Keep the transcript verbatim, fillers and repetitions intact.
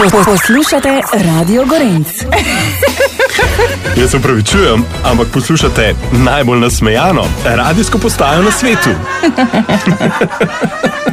Poslušate Radio Gorenc. Jaz se opravičujem, ampak poslušate najbolj nasmejano radijsko postajo na svetu.